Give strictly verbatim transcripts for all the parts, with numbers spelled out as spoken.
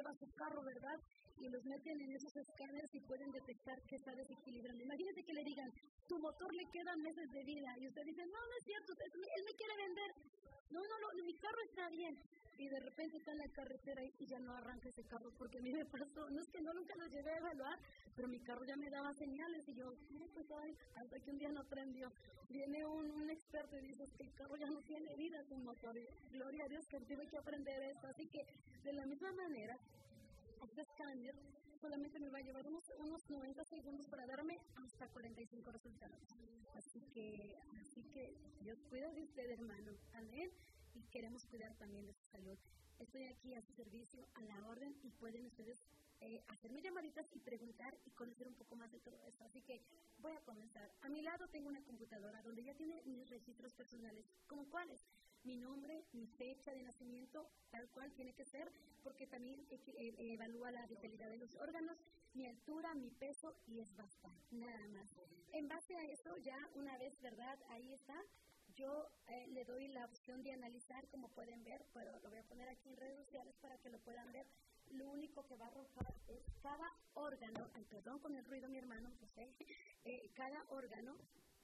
prueba su carro, ¿verdad? Y los meten en esos escáneres y pueden detectar que está desequilibrando. Imagínate que le digan, tu motor le quedan meses de vida, y usted dice, no, no es cierto, él me quiere vender. No, no, no, mi carro está bien. Y de repente está en la carretera y ya no arranca ese carro, porque a mí me pasó, no es que no nunca lo llevé a evaluar, pero mi carro ya me daba señales y yo, no, pues ay, hasta que un día no prendió. Viene un, un experto y dice que el carro ya no tiene vida su motor. Y, gloria a Dios que tuve que aprender esto. Así que de la misma manera, este escáner solamente me va a llevar unos, unos noventa segundos para darme hasta cuarenta y cinco resultados. Así que, así que Dios cuida de usted, hermano. Amén. Y queremos cuidar también de su salud. Estoy aquí a su servicio, a la orden, y pueden ustedes eh, hacerme llamaditas y preguntar y conocer un poco más de todo esto. Así que voy a comenzar. A mi lado tengo una computadora donde ya tiene mis registros personales. ¿Cómo cuáles? Mi nombre, mi fecha de nacimiento, tal cual tiene que ser, porque también eh, eh, evalúa la vitalidad de los órganos, mi altura, mi peso, y es bastante, nada más. En base a eso, ya una vez, ¿verdad? Ahí está. Yo eh, le doy la opción de analizar, como pueden ver, pero lo voy a poner aquí en redes sociales para que lo puedan ver. Lo único que va a arrojar es cada órgano, ay, perdón con el ruido, mi hermano, José, eh, cada órgano,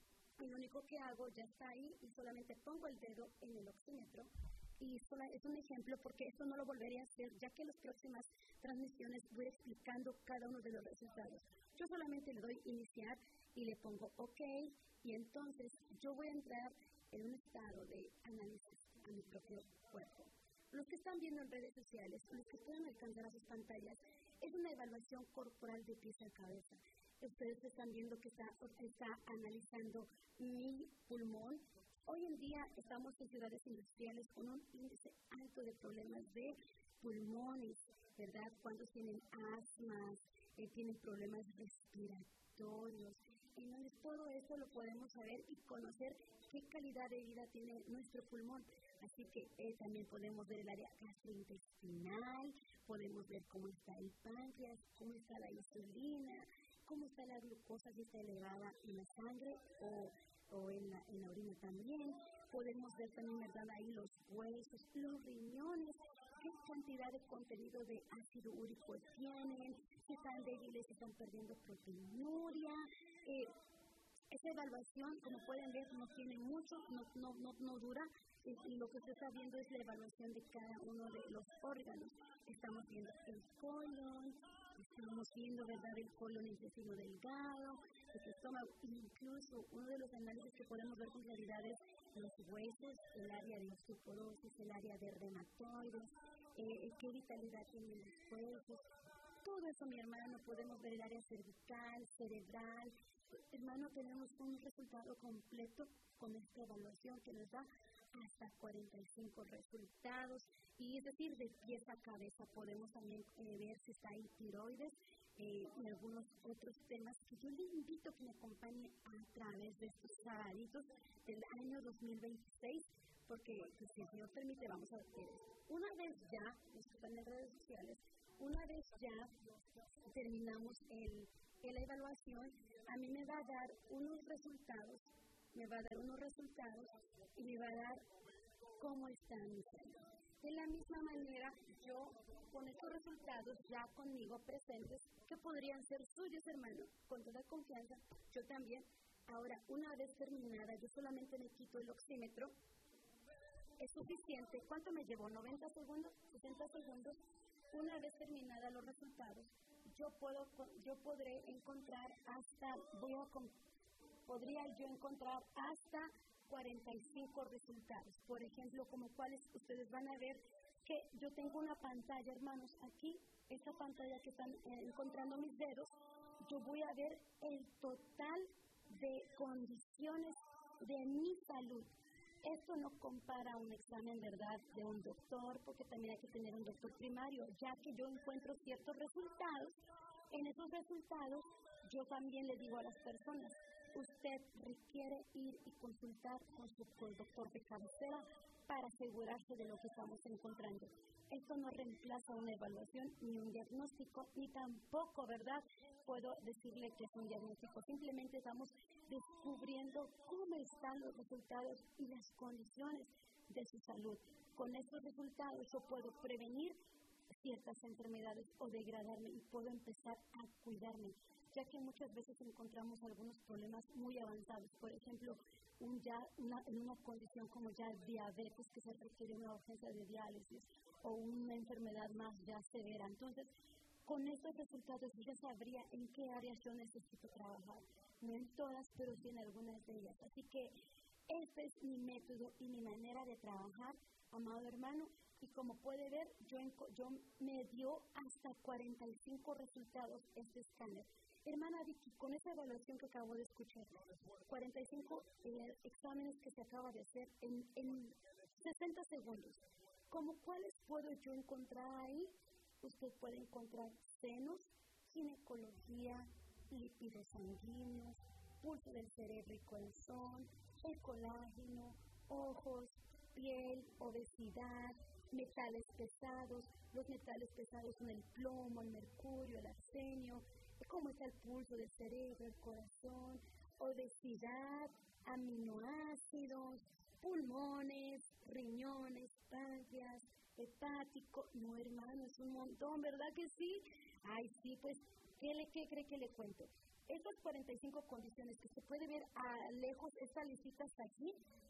y lo único que hago, ya está ahí, y solamente pongo el dedo en el oxímetro, y sola, es un ejemplo porque esto no lo volveré a hacer, ya que en las próximas transmisiones voy explicando cada uno de los resultados. Yo solamente le doy iniciar y le pongo OK, y entonces yo voy a entrar en un estado de análisis a mi propio cuerpo. Los que están viendo en redes sociales, los que puedan alcanzar a sus pantallas, es una evaluación corporal de pies a cabeza. Ustedes están viendo que está, está analizando mi pulmón. Hoy en día estamos en ciudades industriales con un índice alto de problemas de pulmones, ¿verdad? Cuando tienen asma, eh, tienen problemas respiratorios. Entonces, todo eso lo podemos saber y conocer qué calidad de vida tiene nuestro pulmón. Así que eh, también podemos ver el área gastrointestinal, podemos ver cómo está el páncreas, cómo está la insulina, cómo está la glucosa, si está elevada en la sangre o, o en, la, en la orina también. Podemos ver también, ¿verdad?, ahí los huesos, los riñones, qué cantidad de contenido de ácido úrico tienen, si están débiles, si están perdiendo proteinuria. Eh, esa evaluación, como pueden ver, no tiene mucho, no, no, no, no dura, y, y lo que usted está viendo es la evaluación de cada uno de los órganos. Estamos viendo el colon, estamos viendo, ¿verdad?, el colon, el intestino delgado, el estómago, incluso uno de los análisis que podemos ver con claridad es los huesos, el área de osteoporosis, el área de reumatoides, eh, qué vitalidad tienen los huesos. Todo eso, mi hermano, podemos ver el área cervical, cerebral. Hermano, tenemos un resultado completo con esta evaluación que nos da hasta cuarenta y cinco resultados, y es decir, de pies a cabeza podemos también eh, ver si está ahí tiroides eh, y algunos otros temas que yo le invito a que me acompañe a través de estos sabaditos del año dos mil veintiséis, porque pues, si el Señor permite vamos a ver. Una vez ya, los que están en redes sociales, una vez ya terminamos el, la evaluación, a mí me va a dar unos resultados, me va a dar unos resultados y me va a dar cómo está mi salud. De la misma manera, yo con estos resultados ya conmigo presentes, que podrían ser suyos, hermano, con toda confianza, yo también. Ahora, una vez terminada, yo solamente me quito el oxímetro. Es suficiente. ¿Cuánto me llevó? ¿noventa segundos? ¿sesenta segundos? Una vez terminada los resultados, yo puedo, yo podré encontrar hasta, voy a, podría yo encontrar hasta cuarenta y cinco resultados. Por ejemplo, como cuáles ustedes van a ver que yo tengo una pantalla, hermanos, aquí, esta pantalla que están eh, encontrando mis dedos, yo voy a ver el total de condiciones de mi salud. Esto no compara un examen, ¿verdad?, de un doctor, porque también hay que tener un doctor primario, ya que yo encuentro ciertos resultados. En esos resultados, yo también le digo a las personas, usted requiere ir y consultar con su con el doctor de cabecera para asegurarse de lo que estamos encontrando. Esto no reemplaza una evaluación ni un diagnóstico, ni tampoco, ¿verdad?, puedo decirle que es un diagnóstico. Simplemente estamos descubriendo cómo están los resultados y las condiciones de su salud. Con estos resultados yo puedo prevenir ciertas enfermedades o degradarme y puedo empezar a cuidarme, ya que muchas veces encontramos algunos problemas muy avanzados, por ejemplo, un ya, una, en una condición como ya diabetes que se requiere una urgencia de diálisis o una enfermedad más ya severa. Entonces, con estos resultados yo ya sabría en qué áreas yo necesito trabajar, no en todas, pero sí en algunas de ellas. Así que este es mi método y mi manera de trabajar, amado hermano, y como puede ver, yo, yo me dio hasta cuarenta y cinco resultados este escáner. Hermana Vicky, con esa evaluación que acabo de escuchar, cuarenta y cinco eh, exámenes que se acaba de hacer en, en sesenta segundos, ¿cómo cuáles puedo yo encontrar ahí? Usted puede encontrar senos, ginecología, lípidos sanguíneos, pulso del cerebro y corazón, el colágeno, ojos, piel, obesidad, metales pesados. Los metales pesados son el plomo, el mercurio, el arsenio, cómo está el pulso del cerebro, el corazón, obesidad, aminoácidos, pulmones, riñones, páncreas, hepático. No, hermano, es un montón, ¿verdad que sí? Ay, sí, pues, ¿qué, le, qué cree que le cuento? Estas cuarenta y cinco condiciones que se puede ver a lejos, esta listita está aquí,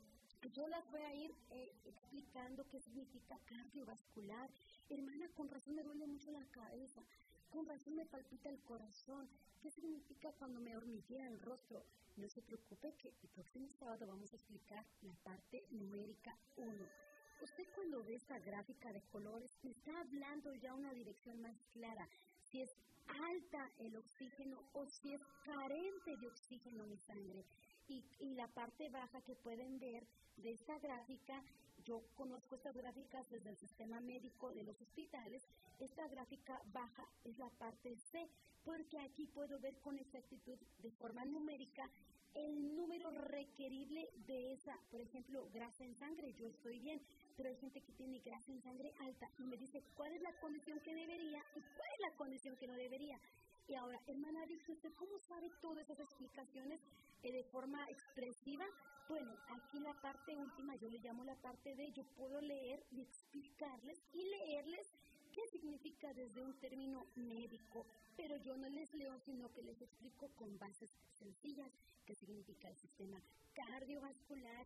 yo las voy a ir eh, explicando qué significa cardiovascular. Hermana, con razón me duele mucho la cabeza, con razón me palpita el corazón. ¿Qué significa cuando me hormiguea el rostro? No se preocupe que el próximo sábado vamos a explicar la parte numérica uno. Usted cuando ve esta gráfica de colores me está hablando ya una dirección más clara. Si es alta el oxígeno o si es carente de oxígeno mi sangre. Y, y la parte baja que pueden ver de esta gráfica, yo conozco estas gráficas desde el sistema médico de los hospitales. Esta gráfica baja es la parte C, porque aquí puedo ver con exactitud de forma numérica el número requerible de esa, por ejemplo, grasa en sangre. Yo estoy bien, pero hay gente que tiene grasa en sangre alta y me dice cuál es la condición que debería y cuál es la condición que no debería. Y ahora, hermana, dice usted, ¿cómo sabe todas esas explicaciones eh, de forma expresiva? Bueno, aquí la parte última, yo le llamo la parte de, yo puedo leer y explicarles y leerles qué significa desde un término médico, pero yo no les leo, sino que les explico con bases sencillas qué significa el sistema cardiovascular,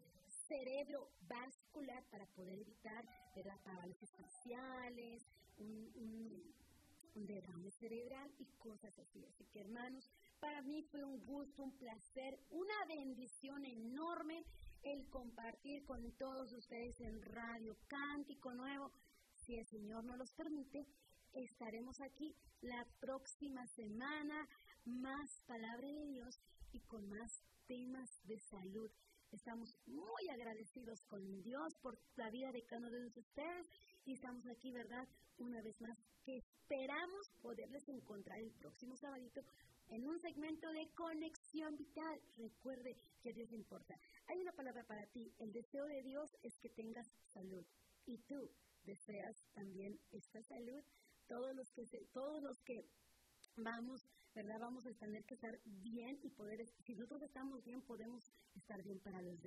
cerebrovascular para poder evitar ¿verdad? parálisis faciales, un, un, un derrame cerebral y cosas así. Así que hermanos, para mí fue un gusto, un placer, una bendición enorme el compartir con todos ustedes en Radio Cántico Nuevo. Si el Señor nos los permite, estaremos aquí la próxima semana, más palabra de Dios y con más temas de salud. Estamos muy agradecidos con Dios por la vida de cada uno de ustedes y estamos aquí, ¿verdad? Una vez más, que esperamos poderles encontrar el próximo sabadito en un segmento de Conexión Vital. Recuerde que a Dios le importa. Hay una palabra para ti. El deseo de Dios es que tengas salud. Y tú deseas también esta salud. Todos los que, se, todos los que vamos, ¿verdad? Vamos a tener que estar bien y poder, si nosotros estamos bien, podemos estar bien para los demás.